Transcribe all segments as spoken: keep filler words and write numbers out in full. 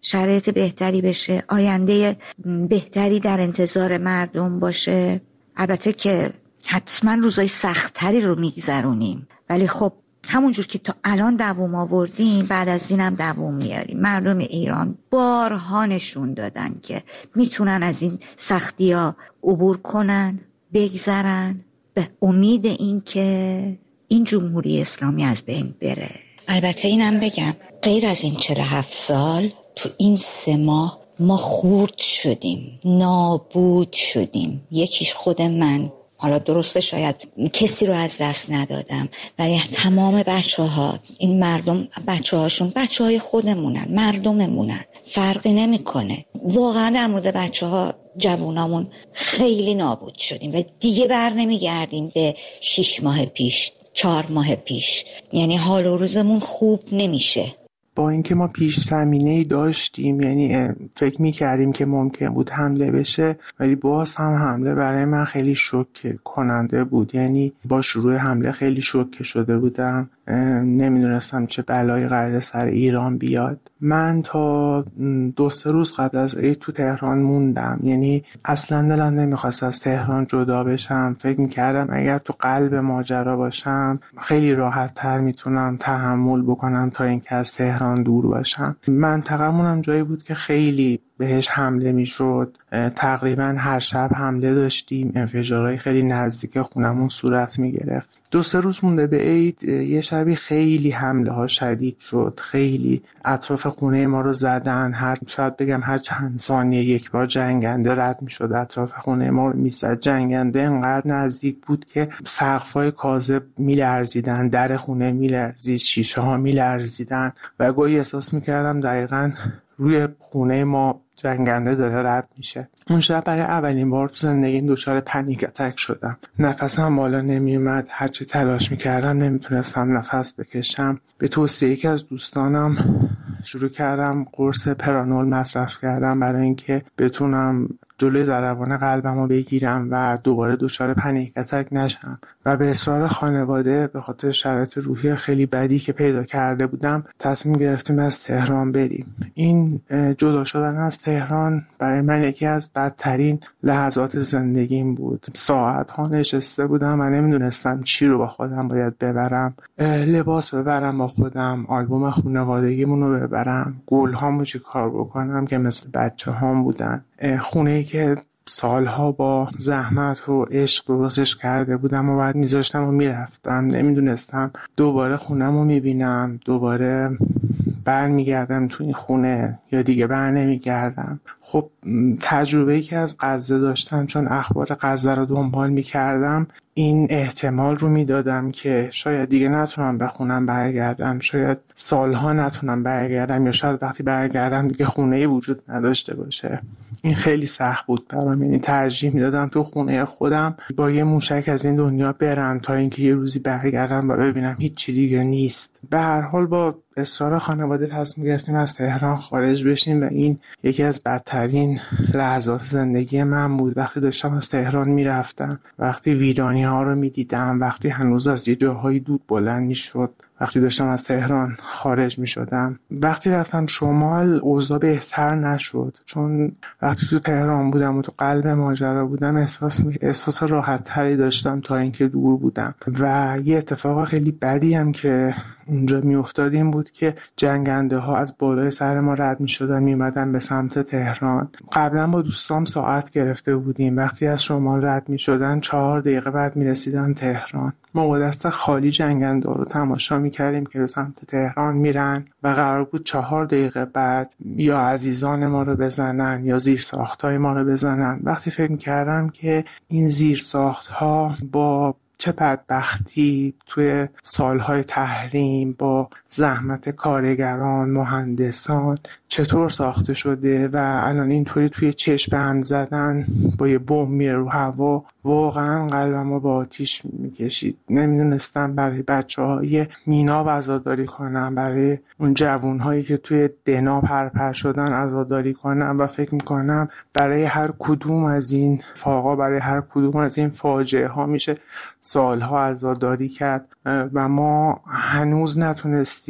شرایط بهتری بشه، آینده بهتری در انتظار مردم باشه. البته که حتما روزای سخت‌تری رو میگذرونیم، ولی خب همونجور که تا الان دوام آوردیم بعد از اینم دوام میاریم. مردم ایران بارها نشون دادن که میتونن از این سختی‌ها عبور کنن، بگذرن، به امید این که این جمهوری اسلامی از بین بره. البته اینم بگم غیر از این چهل و هفت سال تو این سه ماه ما خورد شدیم، نابود شدیم. یکیش خود من، حالا درسته شاید کسی رو از دست ندادم، ولی تمام بچه ها، این مردم بچه هاشون بچه های خودمونن، مردممونن، فرقی نمی کنه. واقعا در مورد بچه ها جوونامون خیلی نابود شدیم و دیگه بر نمی گردیم به شش ماه پیش، چهار ماه پیش. یعنی حال و روزمون خوب نمیشه. با اینکه ما پیش زمینه‌ای داشتیم، یعنی فکر می‌کردیم که ممکن بود حمله بشه، ولی باز هم حمله برای من خیلی شوکه کننده بود. یعنی با شروع حمله خیلی شوکه شده بودم، نمیدونستم چه بلایی قراره سر ایران بیاد. من تا دو سه روز قبل از عید تو تهران موندم، یعنی اصلا دلم نمیخواست از تهران جدا بشم. فکر میکردم اگر تو قلب ماجرا باشم خیلی راحت تر میتونم تحمل بکنم تا اینکه از تهران دور باشم. منطقمونم جایی بود که خیلی بهش حمله میشد، تقریبا هر شب حمله داشتیم، انفجارهای خیلی نزدیک خونمون صورت میگرفت. دو سه روز مونده به عید یه شبی خیلی حمله ها شدید شد، خیلی اطراف خونه ما رو زدن. هر شاید بگم هر چند ثانیه یک بار جنگنده رد میشد اطراف خونه ما رو میزد. جنگنده انقدر نزدیک بود که سقف‌های کاذب میلرزیدن، در خونه میلرزید، شیشه ها میلرزیدن و گاهی احساس میکردم دقیقاً روی خونه ما جنگنده داره رد میشه. اون شب برای اولین بار تو زندگیم دچار پنیک اتک شدم. نفسم بالا نمیومد، هرچی تلاش میکردم نمیتونستم نفس بکشم. به توصیه یکی از دوستانم شروع کردم قرص پرانول مصرف کردم برای اینکه بتونم جلوی ضربان قلبمو بگیرم و دوباره دچار پنیک اتک نشم. و به اصرار خانواده به خاطر شرایط روحی خیلی بدی که پیدا کرده بودم تصمیم گرفتیم از تهران بریم. این جدا شدن از تهران برای من یکی از بدترین لحظات زندگیم بود. ساعت ها نشسته بودم و نمیدونستم چی رو با خودم باید ببرم. لباس ببرم با خودم، آلبوم خانوادگیمون رو ببرم، گل هامو چی کار بکنم که مثل بچه هام بودن. خونه‌ای که سالها با زحمت و عشق درستش کرده بودم و بعد میذاشتم و میرفتم. نمیدونستم دوباره خونم رو میبینم، دوباره بر میگردم تو این خونه یا دیگه بر نمیگردم. خب تجربه‌ای که از غزه داشتم، چون اخبار غزه رو دنبال میکردم، این احتمال رو میدادم که شاید دیگه نتونم به خونم برگردم، شاید سالها نتونم برگردم، یا شاید وقتی برگردم دیگه خونه‌ای وجود نداشته باشه. این خیلی سخت بود برام. یعنی ترجیح میدادم تو خونه خودم با یه موشک از این دنیا برم تا اینکه یه روزی برگردم و ببینم هیچ چیزی دیگه نیست. به هر حال با اصرار خانواده تصمیم گرفتیم از تهران خارج بشیم و این یکی از بدترین لحظات زندگی من بود. وقتی داشتم از تهران میرفتم، وقتی ویرانی ها رو میدیدم، وقتی هنوز از یه جاهایی دود بلند میشد، وقتی داشتم از تهران خارج می شدم. وقتی رفتم شمال اوضاع بهتر نشد، چون وقتی تو تهران بودم و تو قلب ماجرا بودم احساس احساس راحت تری داشتم تا اینکه دور بودم. و یه اتفاق خیلی بدی هم که اونجا می افتاد این بود که جنگنده ها از بالای سر ما رد می شدن، می اومدن به سمت تهران. قبلا با دوستام ساعت گرفته بودیم، وقتی از شمال رد می شدن چهار دقیقه بعد می رسیدن تهران. ما با دست خالی جنگنده رو تماشا می کردیم که به سمت تهران میرن و قرار بود چهار دقیقه بعد یا عزیزان ما رو بزنن یا زیر ساختای ما رو بزنن. وقتی فکر می کردم که این زیر ساختها با چه بدبختی توی سالهای تحریم با زحمت کارگران، مهندسان چطور ساخته شده و الان اینطوری توی چشم به هم زدن با یه بمب میره رو هوا، واقعا قلبم رو با آتیش میکشید. نمیدونستم برای بچه های مینا عزاداری کنم، برای اون جوون هایی که توی دنا پرپر شدن عزاداری کنم و فکر میکنم برای هر کدوم از این فاقا، برای هر کدوم از این فاجعه ها میشه سالها عزاداری کرد و ما هنوز نتونستیم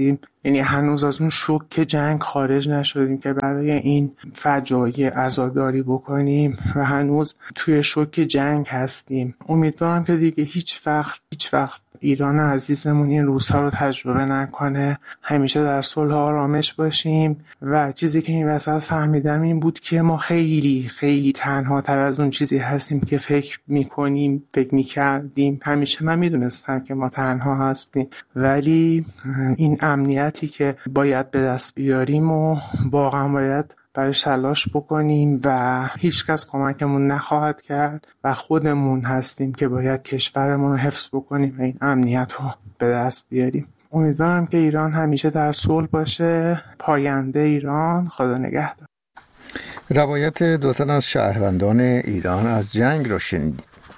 یعنی هنوز از اون شوک جنگ خارج نشدیم که برای این فجایع عزاداری بکنیم و هنوز توی شوک جنگ هستیم. امیدوارم که دیگه هیچ وقت هیچ وقت ایران عزیزمون این روزها رو تجربه نکنه، همیشه در صلح و آرامش باشیم. و چیزی که این وسط فهمیدم این بود که ما خیلی خیلی تنها تر از اون چیزی هستیم که فکر میکنیم فکر میکردیم. همیشه من میدونستم که ما تنها هستیم، ولی این امنیتی که باید به دست بیاریم و واقعا باید برای تلاش بکنیم و هیچ کس کمکمون نخواهد کرد و خودمون هستیم که باید کشورمون رو حفظ بکنیم و این امنیت رو به دست بیاریم. امیدوارم که ایران همیشه در صلح باشه. پاینده ایران. خدا نگهدار. روایت دو تن از شهروندان ایران از جنگ را شنیدیم.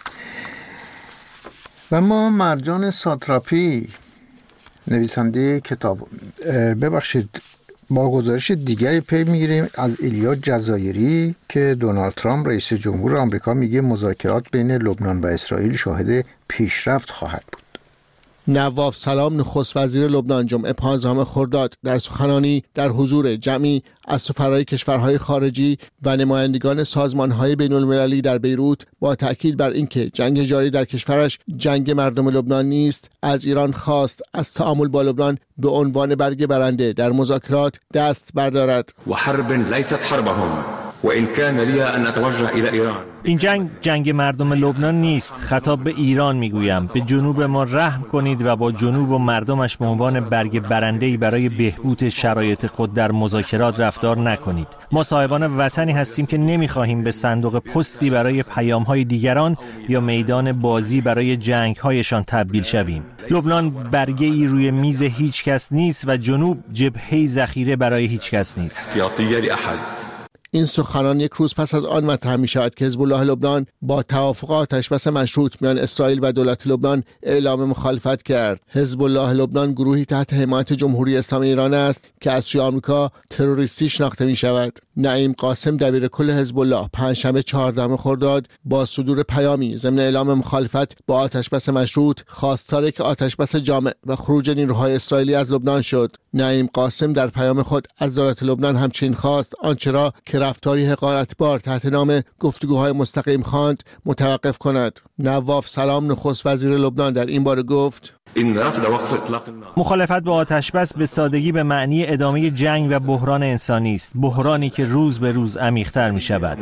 و ما مرجان ساتراپی نویسنده کتاب ببخشید با گزارش دیگری پی میگیریم از ایلیا جزایری که دونالد ترامپ رئیس جمهور آمریکا میگه مذاکرات بین لبنان و اسرائیل شاهد پیشرفت خواهد بود. نواف سلام نخست وزیر لبنان جمعه پانزدهم خرداد در سخنانی در حضور جمعی از سفرای کشورهای خارجی و نمایندگان سازمانهای بین المللی در بیروت با تأکید بر اینکه جنگ جاری در کشورش جنگ مردم لبنان نیست، از ایران خواست از تعامل با لبنان به عنوان برگ برنده در مذاکرات دست بردارد. و حرب لیست حربهم و ان کان لی ان اتوجه الى ایران. این جنگ جنگ مردم لبنان نیست. خطاب به ایران میگویم به جنوب ما رحم کنید و با جنوب و مردمش به عنوان برگ برنده‌ای برای بهبود شرایط خود در مذاکرات رفتار نکنید. ما صاحبان وطنی هستیم که نمیخواهیم به صندوق پستی برای پیام‌های دیگران یا میدان بازی برای جنگ‌هایشان تبدیل شویم. لبنان برگه‌ای روی میز هیچ کس نیست و جنوب جبهه‌ای ذخیره برای هیچ کس نیست. این سخنان یک روز پس از آن مطرح می شود که حزب الله لبنان با توافق آتشبس مشروط میان اسرائیل و دولت لبنان اعلام مخالفت کرد. حزب الله لبنان گروهی تحت حمایت جمهوری اسلامی ایران است که از سوی آمریکا تروریستی شناخته می شود. نعیم قاسم دبیر کل حزب الله پنجشنبه چهاردهم خرداد با صدور پیامی ضمن اعلام مخالفت با آتشبس مشروط خواستار که آتشبس جامع و خروج نیروهای اسرائیلی از لبنان شد. نعیم قاسم در پیام خود از دولت لبنان همچنین خواست آنچه را که رفتاری حقارتبار تحت نام گفتگوهای مستقیم خواند متوقف کند. نواف سلام نخست وزیر لبنان در این باره گفت: مخالفت با آتشبس به سادگی به معنی ادامه جنگ و بحران انسانی است، بحرانی که روز به روز عمیق‌تر می شود.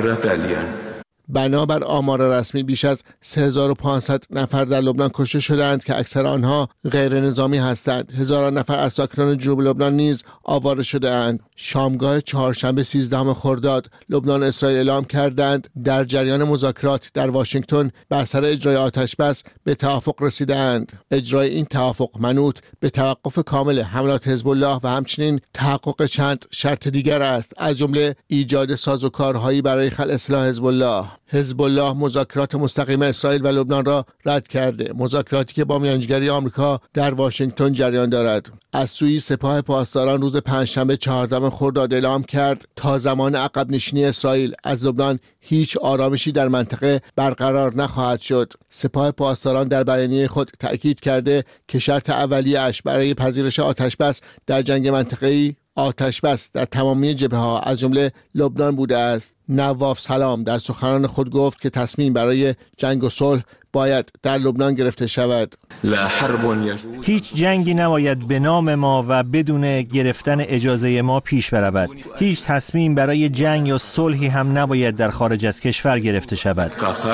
بنابر آمار رسمی بیش از سه هزار و پانصد نفر در لبنان کشته شدند که اکثر آنها غیر نظامی هستند. هزاران نفر از ساکنان جنوب لبنان نیز آواره شده اند. شامگاه چهارشنبه سیزدهم خرداد لبنان و اسرائیل اعلام کردند در جریان مذاکرات در واشنگتن بر سر اجرای آتشبس به توافق رسیدند. اجرای این توافق منوط به توقف کامل حملات حزب الله و همچنین تحقق چند شرط دیگر است، از جمله ایجاد سازوکارهایی برای خلع سلاح حزب الله. حزب الله مذاکرات مستقیم اسرائیل و لبنان را رد کرده، مذاکراتی که با میانجیگری آمریکا در واشنگتن جریان دارد. از سوی سپاه پاسداران روز پنجشنبه چهاردهم خرداد اعلام کرد تا زمان عقب نشینی اسرائیل از لبنان هیچ آرامشی در منطقه برقرار نخواهد شد. سپاه پاسداران در بیانیه خود تأکید کرده که شرط اولیه‌اش برای پذیرش آتشبس در جنگ منطقه‌ای آتشبس در تمامی جبهه‌ها از جمله لبنان بوده است. نواف سلام در سخنان خود گفت که تصمیم برای جنگ و صلح باید در لبنان گرفته شود. هیچ جنگی نباید به نام ما و بدون گرفتن اجازه ما پیش برود. هیچ تصمیم برای جنگ یا صلحی هم نباید در خارج از کشور گرفته شود.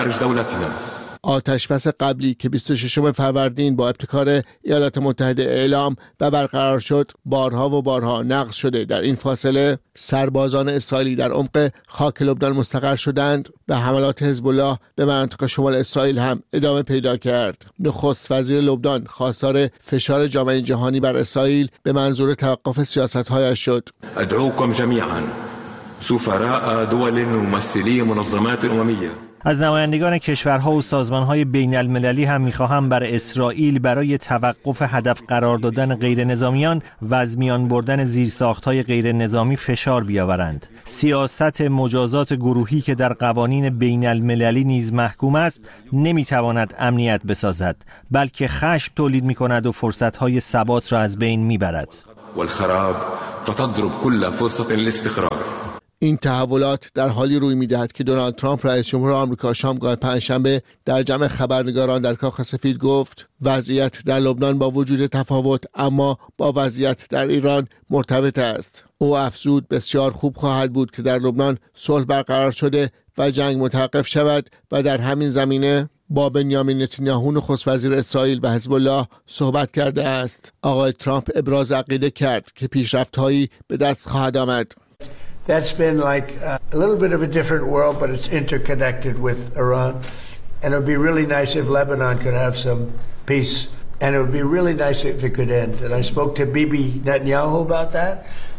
آتشبس قبلی که بیست و ششم فروردین با ابتکار ایالات متحده اعلام و برقرار شد بارها و بارها نقض شده. در این فاصله سربازان اسرائیلی در عمق خاک لبنان مستقر شدند و حملات حزب الله به مناطق شمال اسرائیل هم ادامه پیدا کرد. نخست وزیر لبنان خواستار فشار جامعه جهانی بر اسرائیل به منظور توقف سیاست‌هایش شد. ادعوكم جميعا سفراء دول ممثلي منظمات امميه. از نمایندگان کشورها و سازمانهای بین المللی هم میخواهم بر اسرائیل برای توقف هدف قرار دادن غیر نظامیان و از میان بردن زیرساختهای غیر نظامی فشار بیاورند. سیاست مجازات گروهی که در قوانین بین المللی نیز محکوم است نمیتواند امنیت بسازد، بلکه خشم تولید میکند و فرصتهای ثبات را از بین میبرد. والخراب فتضرب كل فرصة للاستقرار. این تحولات در حالی روی می‌دهد که دونالد ترامپ رئیس جمهور آمریکا شامگاه پنجشنبه در جمع خبرنگاران در کاخ سفید گفت وضعیت در لبنان با وجود تفاوت اما با وضعیت در ایران مرتبط است. او افزود بسیار خوب خواهد بود که در لبنان صلح برقرار شده و جنگ متوقف شود و در همین زمینه با بنیامین نتانیاهو نخست وزیر اسرائیل و حزب الله صحبت کرده است. آقای ترامپ ابراز عقیده کرد که پیشرفت‌هایی به دست خواهد آمد. That's been like a little bit of a different world, but it's interconnected with Iran. And it would be really nice if Lebanon could have some peace. And it would be really nice if it could end. And I spoke to Bibi Netanyahu about that.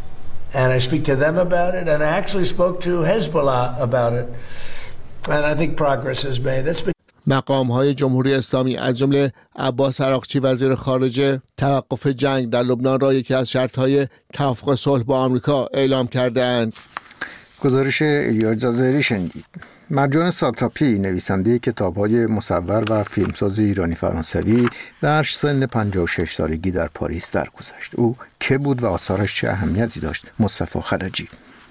And I speak to them about it. And I actually spoke to Hezbollah about it. And I think progress is made. That's been مقام‌های جمهوری اسلامی از جمله عباس عراقچی وزیر خارجه توقف جنگ در لبنان را یکی از شرط‌های توافق صلح با آمریکا اعلام کرده‌اند. گزارش ایلیا جزایری شنیدید. مرجان ساتراپی نویسنده کتاب‌های مصور و فیلمساز ایرانی فرانسوی در سن پنجاه و شش سالگی در پاریس درگذشت. او که بود و آثارش چه اهمیتی داشت؟ مصطفی خرجی.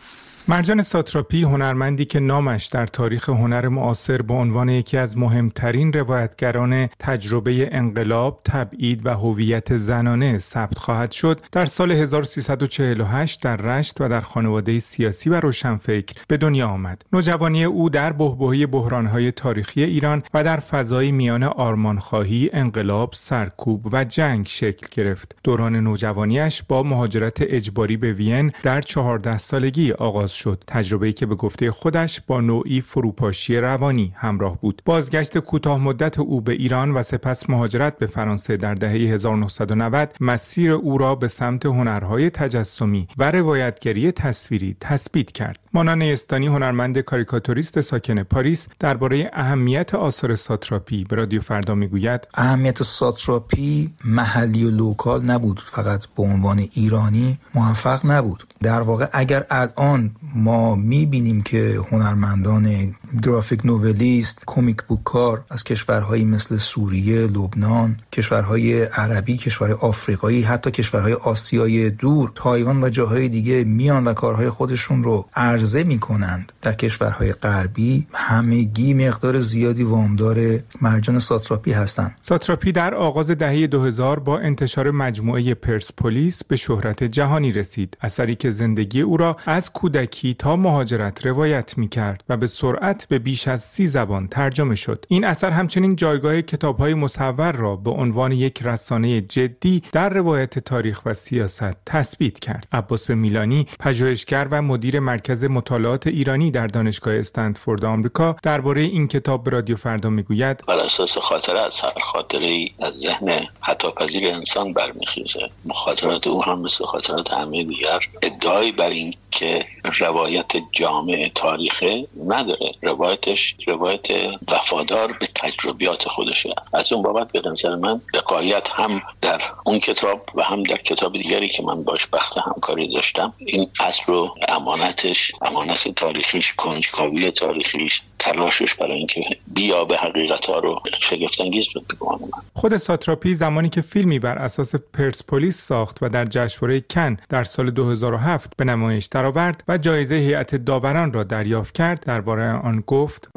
مرجان ساتراپی هنرمندی که نامش در تاریخ هنر معاصر به عنوان یکی از مهمترین روایتگران تجربه انقلاب، تبعید و هویت زنانه ثبت خواهد شد، در سال هزار و سیصد و چهل و هشت در رشت و در خانواده سیاسی و روشنفکر به دنیا آمد. نوجوانی او در بحبوحه بحران‌های تاریخی ایران و در فضای میان آرمانخواهی، انقلاب، سرکوب و جنگ شکل گرفت. دوران نوجوانیش با مهاجرت اجباری به وین در چهارده سالگی آغاز شد. تجربه‌ای که به گفته خودش با نوعی فروپاشی روانی همراه بود. بازگشت کوتاه مدت او به ایران و سپس مهاجرت به فرانسه در دهه هزار و نهصد و نود مسیر او را به سمت هنرهای تجسمی و روایتگری تصویری تثبیت کرد. مانا نیستانی، هنرمند کاریکاتوریست ساکن پاریس، درباره اهمیت آثار ساتراپی به رادیو فردا میگوید: اهمیت ساتراپی محلی و لوکال نبود، فقط به عنوان ایرانی موفق نبود. در واقع اگر الان ما میبینیم که هنرمندان گرافیک نوولیست، کومیک بوک کار از کشورهایی مثل سوریه، لبنان، کشورهای عربی، کشورهای آفریقایی، حتی کشورهای آسیای دور، تایوان و جاهای دیگه میان و کارهای خودشون رو عرضه میکنند در کشورهای غربی، همگی مقدار زیادی وامدار مرجان ساتراپی هستند. ساتراپی در آغاز دهه دو هزار با انتشار مجموعه پرسپولیس به شهرت جهانی رسید، اثری که زندگی او را از کودکی تا مهاجرت روایت می‌کرد و به سرعت به بیش از سی زبان ترجمه شد. این اثر همچنین جایگاه کتاب‌های مصور را به عنوان یک رسانه جدی در روایت تاریخ و سیاست تثبیت کرد. عباس میلانی، پژوهشگر و مدیر مرکز مطالعات ایرانی در دانشگاه استنفورد آمریکا، درباره این کتاب به رادیو فردا میگوید: بر اساس خاطره از هر خاطره‌ای از ذهن خطاپذیر انسان برمیخیزه. مخاطرات او هم مثل خاطرات همه دیگر ادعایی بر این که روایت جامع تاریخه نداره. روایتش روایت وفادار به تجربیات خودشه. از اون بابت به نظر من بقایت هم در اون کتاب و هم در کتاب دیگری که من باش بخت همکاری داشتم، این اصل رو امانتش، امانت تاریخیش، کنجکاوی تاریخیش، تلاشش برای اینکه بیا به حقیقت‌ها رو شگفت‌انگیز بود بگم. خود ساتراپی زمانی که فیلمی بر اساس پرسپولیس ساخت و در جشنواره کن در سال دو هزار و هفت به نمایش درآورد و جایزه هیئت داوران را دریافت کرد، درباره آن گفت: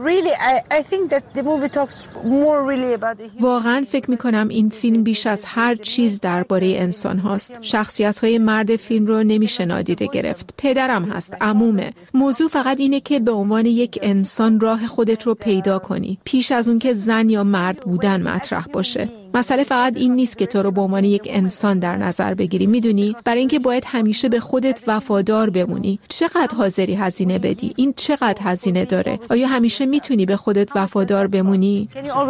واقعا فکر می‌کنم این فیلم بیش از هر چیز درباره انسان هاست. شخصیت‌های مرد فیلم رو نمیشه نادیده گرفت. پدرم هست، عمومه. موضوع فقط اینه که به عنوان یک انسان راه خودت رو پیدا کنی، پیش از اون که زن یا مرد بودن مطرح باشه. مسئله فقط این نیست که تو رو به عنوان یک انسان در نظر بگیری، میدونی؟ برای اینکه باید همیشه به خودت وفادار بمونی. چقدر حاضری هزینه بدی؟ این چقدر هزینه داره؟ آیا همیشه میتونی به خودت وفادار بمونی؟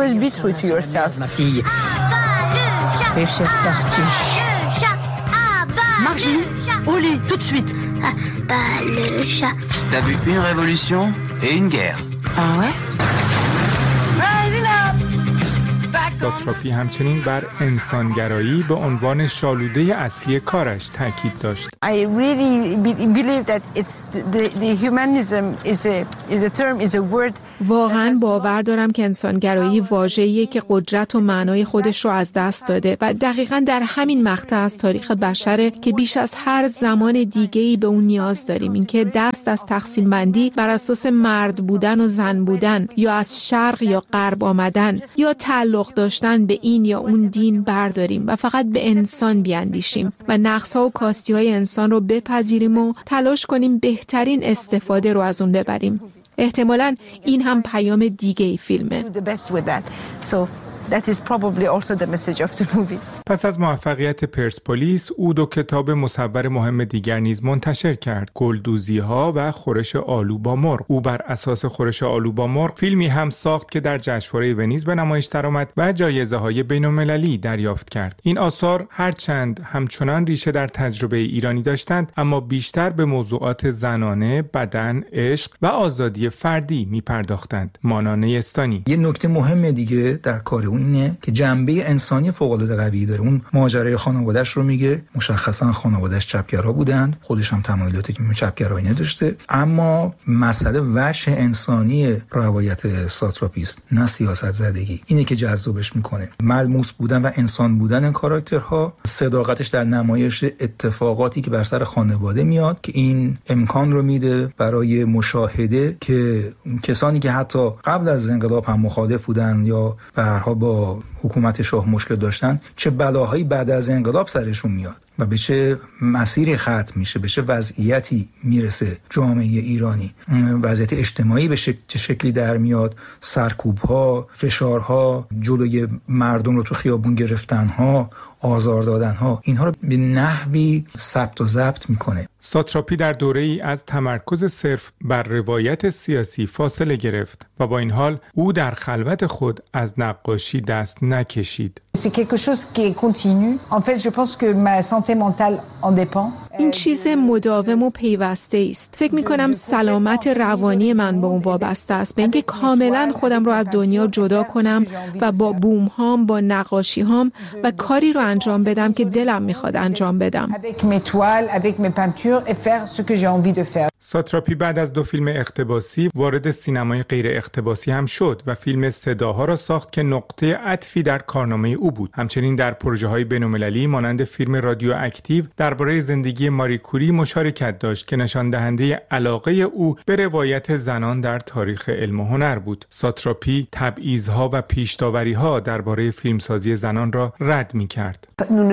Margie, au lit, tout de suite. Ah, bah, le chat. T'as vu une révolution et une guerre. Ah ouais? ساتراپی همچنین بر انسانگرایی به عنوان شالوده اصلی کارش تاکید داشت. I really believe that it's the, the humanism is a is a term is a word. واقعاً باور دارم که انسانگرایی واژه‌ایه که قدرت و معنای خودش رو از دست داده و دقیقاً در همین مقطع از تاریخ بشره که بیش از هر زمان دیگه‌ای به اون نیاز داریم. اینکه دست از تقسیم بندی بر اساس مرد بودن و زن بودن یا از شرق یا غرب آمدن یا تعلق داشتن به این یا اون دین برداریم و فقط به انسان بیاندیشیم و نقص‌ها و کاستی‌های انسان رو بپذیریم و تلاش کنیم بهترین استفاده رو از اون ببریم. احتمالاً این هم پیام دیگه ای فیلمه. That is probably also the message of the movie. پس از موفقیت پرسپولیس، او دو کتاب مصور مهم دیگر نیز منتشر کرد: گلدوزی‌ها و خورش آلو با مرغ. او بر اساس خورش آلو با مرغ فیلمی هم ساخت که در جشنواره ونیز به نمایش درآمد و جایزه‌های بین‌المللی دریافت کرد. این آثار هرچند همچنان ریشه در تجربه ایرانی داشتند، اما بیشتر به موضوعات زنانه، بدن، عشق و آزادی فردی می‌پرداختند. مانا نیستانی: یه نکته مهم دیگه در کار اون اینه که جنبه انسانی فوق‌العاده قوی داره. اون ماجرای خانواده‌اش رو میگه، مشخصا خانواده‌اش چپگرا بودن، خودش هم تمایلات چپگرایی نداشته، اما مسئله وجه انسانی روایت ساتراپی است، نه سیاست زدگی. اینه که جذابش میکنه. ملموس بودن و انسان بودن کاراکترها، صداقتش در نمایش اتفاقاتی که بر سر خانواده میاد که این امکان رو میده برای مشاهده که کسانی که حتی قبل از انقلاب هم مخالف بودن یا به هر حال با حکومت شاه مشکل داشتن، چه بلاهایی بعد از انقلاب سرشون میاد و به چه مسیری ختم میشه، به چه وضعیتی میرسه جامعه ایرانی، وضعیت اجتماعی به شک... چه شکلی در میاد، سرکوب‌ها، فشارها، جلوی مردم رو تو خیابون گرفتن‌ها، آزار دادن‌ها، اینها رو به نحوی ثبت و ضبط میکنه. ساتراپی در دوره‌ای از تمرکز صرف بر روایت سیاسی فاصله گرفت و با این حال او در خلوت خود از نقاشی دست نکشید. این چیز مداوم و پیوسته است. فکر می‌کنم سلامت روانی من به اون وابسته است، به اینکه کاملا خودم رو از دنیا جدا کنم و با بوم هام، با نقاشی هام و کاری رو انجام بدم که دلم میخواد انجام بدم. ساتراپی بعد از دو فیلم اقتباسی وارد سینمای غیر اقتباسی هم شد و فیلم صداها را ساخت که نقطه عطفی در کارنامه او بود. همچنین در پروژه‌های بین‌المللی مانند فیلم رادیو اکتیو درباره زندگی ماری کوری مشارکت داشت که نشان دهنده علاقه او به روایت زنان در تاریخ علم و هنر بود. ساتراپی تبعیض‌ها و پیش‌داوری‌ها درباره فیلمسازی زنان را رد می‌کرد.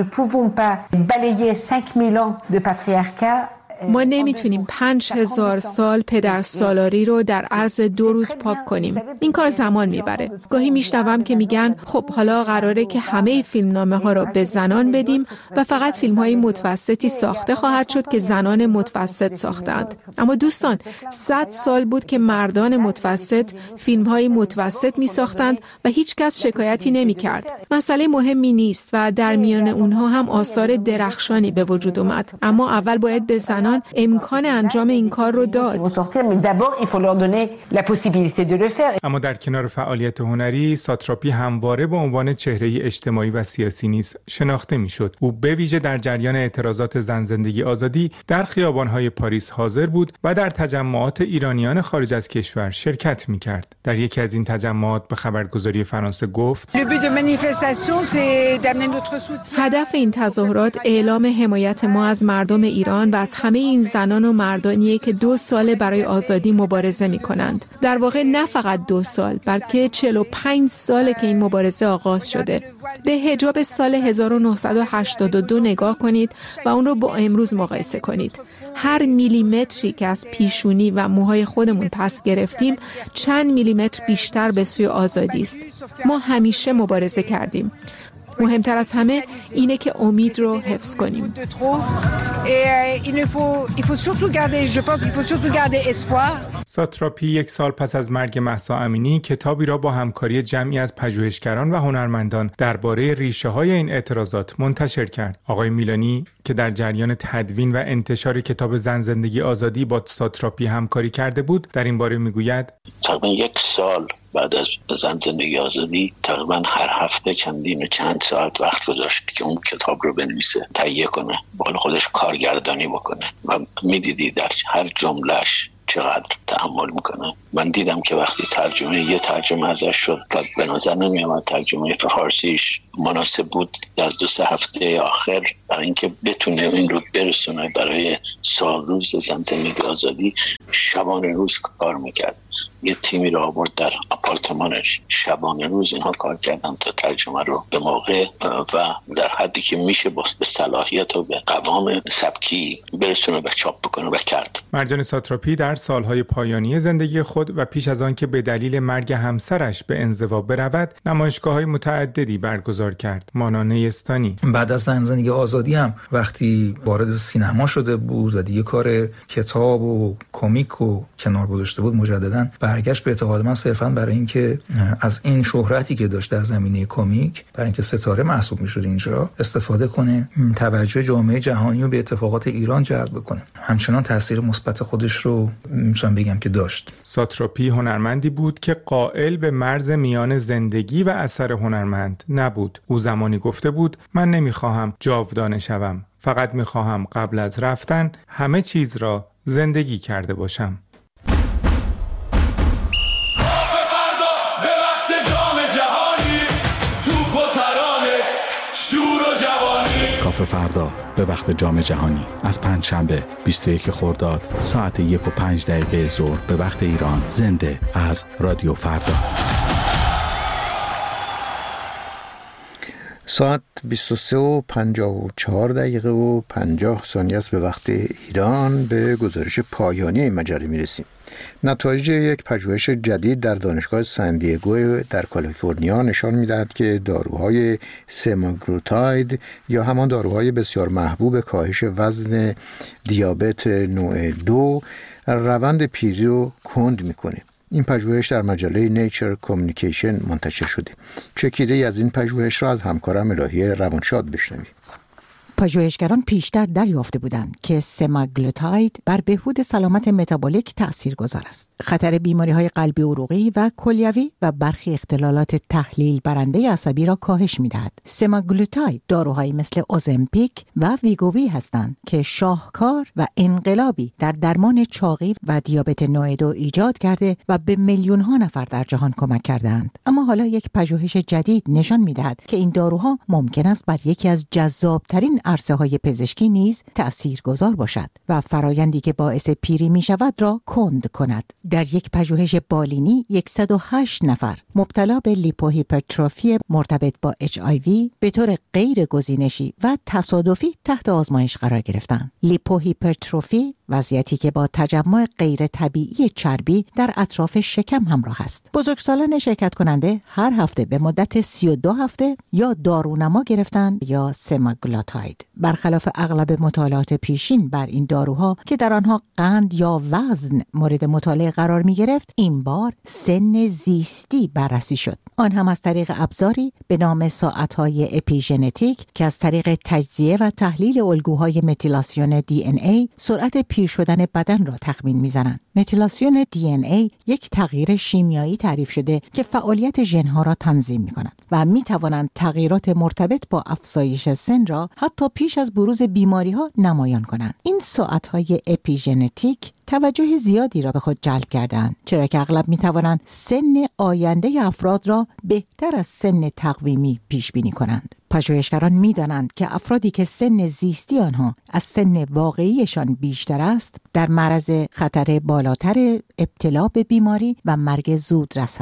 ما نمیتونیم پنج هزار سال پدر سالاری رو در عرض دو روز پاک کنیم. این کار زمان میبره. گاهی میشنوم که میگن خب حالا قراره که همه فیلمنامه ها رو به زنان بدیم و فقط فیلم های متوسطی ساخته خواهد شد که زنان متوسط ساختند. اما دوستان، صد سال بود که مردان متوسط فیلم های متوسط میساختند و هیچ کس شکایتی نمیکرد. مسئله مهمی نیست و در میان اونها هم آثار درخشانی به وجود اومد. اما اول باید به زنان امکان انجام این کار رو داد. اما در کنار فعالیت هنری، ساتراپی همواره به عنوان چهره اجتماعی و سیاسی نیز شناخته میشد. او به ویژه در جریان اعتراضات زن زندگی آزادی در خیابان‌های پاریس حاضر بود و در تجمعات ایرانیان خارج از کشور شرکت می‌کرد. در یکی از این تجمعات به خبرگزاری فرانسه گفت: هدف این تظاهرات اعلام حمایت ما از مردم ایران و از همه این زنان و مردانیه که دو سال برای آزادی مبارزه می کنند. در واقع نه فقط دو سال، بلکه چهل و پنج ساله که این مبارزه آغاز شده. به حجاب سال هزار و نهصد و هشتاد و دو نگاه کنید و اون رو با امروز مقایسه کنید. هر میلیمتری که از پیشونی و موهای خودمون پس گرفتیم چند میلیمتر بیشتر به سوی آزادی است. ما همیشه مبارزه کردیم. مهمتر از همه اینه که امید رو حفظ کنیم. ساتراپی یک سال پس از مرگ مهسا امینی کتابی را با همکاری جمعی از پژوهشگران و هنرمندان درباره ریشه‌های این اعتراضات منتشر کرد. آقای میلانی که در جریان تدوین و انتشار کتاب زن زندگی آزادی با ساتراپی همکاری کرده بود، در این باره میگوید تقریبا یک سال بعد از زن زندگی آزادی تقریبا هر هفته چندین و چند ساعت وقت گذاشت که اون کتاب رو بنویسه، تهیه کنه، با قول خودش کارگردانی بکنه و میدیدی در هر جملهش چقدر تحمل میکنه. من دیدم که وقتی ترجمه یه ترجمه ازش شد و به نظر نمیامد ترجمه فارسیش مناسب بود، در دو سه هفته آخر برای اینکه بتونه این رو برسونه برای سال روز زن زندگی آزادی شبانه روز کار میکرد. یه تیمی رو آورد در آپارتمانش، شبانه روز اینها کار کردن تا ترجمه رو به موقع و در حدی که میشه با صلاحیت و به قوام سبکی برسونه و چاپ بکنه و کرد. مرجان ساتراپی در سالهای پایانی زندگی خود و پیش از آن که به دلیل مرگ همسرش به انزوا برود، نمایشگاه‌های متعددی برگزار کرد، مانا نیستانی. بعد از زن زندگی آزادی هم وقتی وارد سینما شده بود و دیگه کار کتاب و کمیک و کنار گذاشته بود، مجدداً برگشت به اعتقاد من صرفاً برای اینکه از این شهرتی که داشت در زمینه کمیک، برای اینکه ستاره محسوب می‌شد اینجا، استفاده کنه، توجه جامعه جهانی رو به اتفاقات ایران جلب کنه. همچنان تاثیر مثبت خودش رو میتونم بگم که داشت. ساتراپی هنرمندی بود که قائل به مرز میان زندگی و اثر هنرمند نبود. او زمانی گفته بود من نمیخواهم جاودانه شوم، فقط میخواهم قبل از رفتن همه چیز را زندگی کرده باشم. کافه فردا به وقت جام جهانی از پنجشنبه بیست و یک خرداد ساعت یک و پنج دقیقه ظهر به وقت ایران، زنده از رادیو فردا. ساعت بیست و سه و پنجاه و چهار دقیقه و پنجاه ثانیه است به وقت ایران. به گزارش پایانی این مجله میرسیم. نتایج یک پژوهش جدید در دانشگاه سن دیگو در کالیفرنیا نشان می‌دهد که داروهای سماگلوتاید یا همان داروهای بسیار محبوب کاهش وزن دیابت نوع دو روند پیری رو کند می‌کنه. این پژوهش در مجله نیچر کامیونیکیشن منتشر شده. چکیده ای از این پژوهش را از همکارم الهی روانشاد بشنویم. پژوهشگران پیشتر دریافته بودند که سماگلوتاید بر بهبود سلامت متابولیک تاثیرگذار است. خطر بیماری‌های قلبی عروقی و کلیوی و برخی اختلالات تحلیل برنده عصبی را کاهش می‌دهد. سماگلوتاید داروهایی مثل اوزمپیک و ویگووی هستند که شاهکار و انقلابی در درمان چاقی و دیابت نوع دو ایجاد کرده و به میلیون‌ها نفر در جهان کمک کردند. اما حالا یک پژوهش جدید نشان می‌دهد که این داروها ممکن است بر یکی از جذاب‌ترین عرصه‌های پزشکی نیز تأثیرگذار باشد و فرایندی که باعث پیری می‌شود را کند کند. در یک پژوهش بالینی صد و هشت نفر مبتلا به لیپوهیپرتروفی مرتبط با اچ آی وی به طور غیر گزینشی و تصادفی تحت آزمایش قرار گرفتند. لیپوهیپرتروفی وضعیتی که با تجمع غیر طبیعی چربی در اطراف شکم همراه است. بزرگسالان شرکت کننده هر هفته به مدت سی و دو هفته یا دارونما گرفتند یا سماگلوتاید. برخلاف اغلب مطالعات پیشین بر این داروها که در آنها قند یا وزن مورد مطالعه قرار می گرفت، این بار سن زیستی بررسی شد. آن هم از طریق ابزاری به نام ساعت‌های اپیژنتیک که از طریق تجزیه و تحلیل الگوهای متیلاسیون دی ان ای سرعت پیر شدن بدن را تخمین می‌زنند. متیلاسیون دی ان ای یک تغییر شیمیایی تعریف شده که فعالیت ژن‌ها را تنظیم می‌کند و می‌توانند تغییرات مرتبط با افزایش سن را حتی پیش از بروز بیماری‌ها نمایان کنند. این ساعت‌های اپیژنتیک توجه زیادی را به خود جلب کردند، چرا که اغلب می‌توانند سن آینده افراد را بهتر از سن تقویمی پیش بینی کنند. پژوهشگران می‌دانند که افرادی که سن زیستی آنها از سن واقعیشان بیشتر است، در معرض خطر بالاتر ابتلا به بیماری و مرگ زودرس هستند.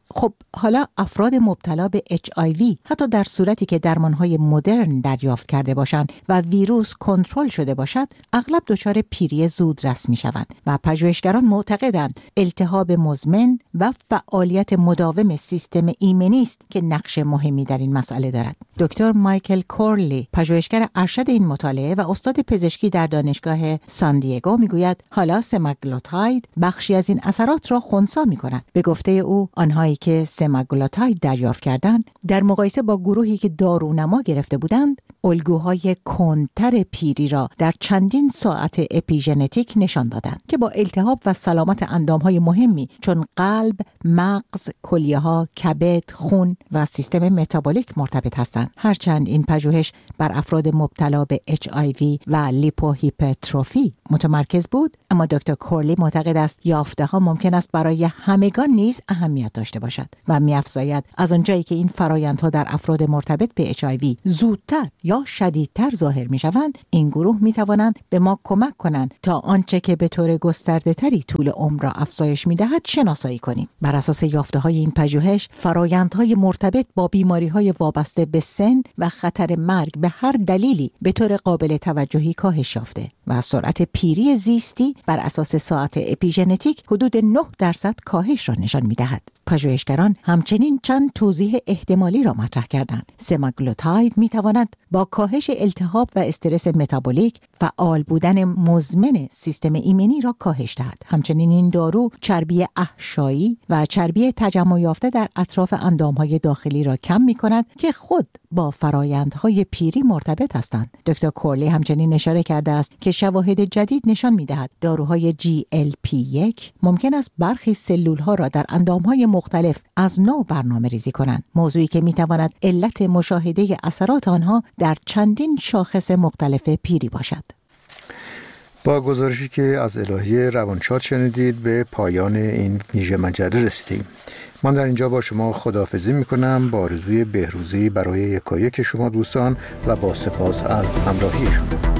خب حالا افراد مبتلا به اچ آی وی حتی در صورتی که درمانهای مدرن دریافت کرده باشند و ویروس کنترل شده باشد، اغلب دچار پیری زودرس میشوند و پژوهشگران معتقدند التهاب مزمن و فعالیت مداوم سیستم ایمنی است که نقش مهمی در این مسئله دارد. دکتر مایکل کورلی، پژوهشگر ارشد این مطالعه و استاد پزشکی در دانشگاه سان دیگو، میگوید حالا سماگلوتاید بخشی از این اثرات را خنثی می‌کند. به گفته او آنهایی که سماگلوتاید دریافت کردند در مقایسه با گروهی که دارونما گرفته بودند، الگوهای کندتر پیری را در چندین ساعت اپیژنتیک نشان دادند که با التهاب و سلامت اندامهای مهمی چون قلب، مغز، کلیه‌ها، کبد، خون و سیستم متابولیک مرتبط هستند. هرچند این پژوهش بر افراد مبتلا به اچ آی وی و لیپوهیپرتروفی متمرکز بود، اما دکتر کورلی معتقد است یافته‌ها ممکن است برای همگان نیز اهمیت داشته باشد و می‌افزاید از آنجایی که این فرآیندها در افراد مرتبط به اچ آی وی زودتر یا شدیدتر ظاهر می‌شوند، این گروه می‌توانند به ما کمک کنند تا آنچه که به طور گسترده‌تری طول عمر را افزایش می‌دهد شناسایی کنیم. بر اساس یافته‌های این پژوهش، فرآیندهای مرتبط با بیماری‌های وابسته به سن و خطر مرگ به هر دلیلی به طور قابل توجهی کاهش یافته و سرعت پیری زیستی بر اساس ساعت اپیژنتیک حدود نه درصد کاهش را نشان می‌دهد. پژوهشگران همچنین چند توضیح احتمالی را مطرح کردند. سماگلوتاید می‌تواند با کاهش التهاب و استرس متابولیک، فعال بودن مزمن سیستم ایمنی را کاهش دهد. همچنین این دارو چربی احشایی و چربی تجمع یافته در اطراف اندام‌های داخلی را کم می‌کند که خود با فرایندهای پیری مرتبط هستند. دکتر کورلی همچنین اشاره کرده است که شواهد جدید نشان می‌دهد داروهای جی ال پی یک ممکن است برخی سلول‌ها را در اندام‌های مختلف از نو برنامه‌ریزی کنند، موضوعی که می‌تواند علت مشاهده اثرات آنها در چندین شاخص مختلف پیری باشد. با گزارشی که از الهی روانشاد شنیدید به پایان این ویژه مجله رسیدیم. من در اینجا با شما خداحافظی میکنم با آرزوی بهروزی برای یکایک شما دوستان و با سپاس از همراهی شما.